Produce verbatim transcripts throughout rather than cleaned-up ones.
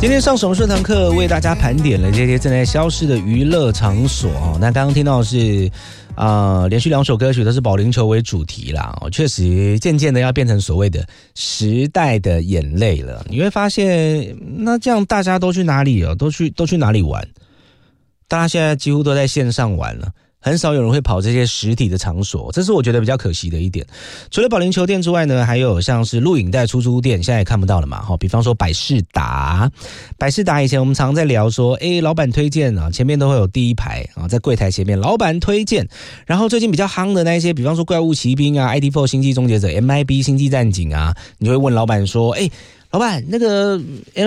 今天上什么这堂课为大家盘点了这些正在消失的娱乐场所哦。那刚刚听到的是呃，连续两首歌曲都是保龄球为主题啦，哦，确实渐渐的要变成所谓的时代的眼泪了。你会发现，那这样大家都去哪里哦？都去都去哪里玩？大家现在几乎都在线上玩了。很少有人会跑这些实体的场所，这是我觉得比较可惜的一点。除了保龄球店之外呢，还有像是录影带出租店，现在也看不到了嘛。比方说百视达，百视达以前我们常在聊说，诶，老板推荐啊，前面都会有第一排啊，在柜台前面老板推荐。然后最近比较夯的那一些，比方说怪物骑兵啊、I D 四 星际终结者、M I B 星际战警啊，你就会问老板说，诶，老板那个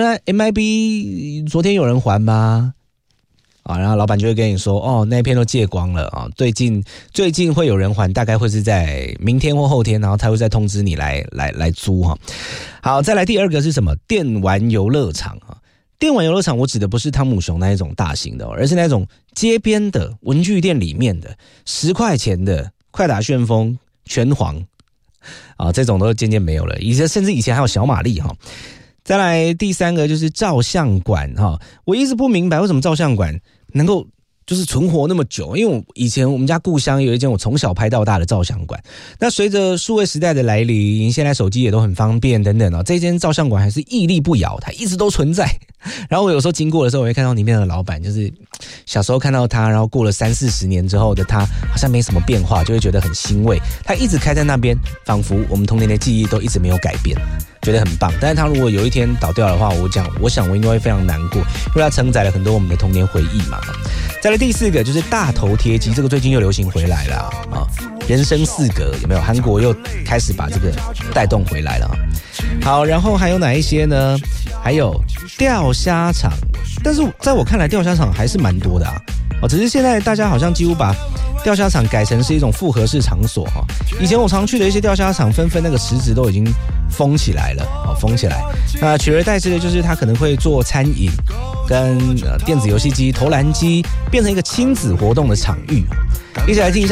M I B 昨天有人还吗？啊，然后老板就会跟你说，哦，那一片都借光了啊，最近最近会有人还，大概会是在明天或后天，然后他会再通知你来来来租哈。好，再来第二个是什么？电玩游乐场啊，电玩游乐场我指的不是汤姆熊那一种大型的，而是那种街边的文具店里面的十块钱的快打旋风、拳皇啊，这种都渐渐没有了，以前甚至以前还有小玛丽哈。再来第三个就是照相馆哈，我一直不明白为什么照相馆能够就是存活那么久，因为我以前我们家故乡有一间我从小拍到大的照相馆，那随着数位时代的来临，现在手机也都很方便等等哦，这间照相馆还是屹立不摇，它一直都存在。然后我有时候经过的时候，我会看到里面的老板，就是小时候看到他，然后过了三四十年之后的他，好像没什么变化，就会觉得很欣慰。他一直开在那边，仿佛我们童年的记忆都一直没有改变，觉得很棒。但是他如果有一天倒掉的话，我讲，我想我应该会非常难过，因为它承载了很多我们的童年回忆嘛。再来第四个就是大头贴机，这个最近又流行回来了啊！人生四格有没有？韩国又开始把这个带动回来了啊。好，然后还有哪一些呢？还有钓虾场，但是在我看来，钓虾场还是蛮多的啊。哦，只是现在大家好像几乎把钓虾场改成是一种复合式场所哈。以前我常去的一些钓虾场，纷纷那个池子都已经封起来了，哦，封起来。那取而代之的就是它可能会做餐饮，跟呃电子游戏机、投篮机，变成一个亲子活动的场域。一起来听一下。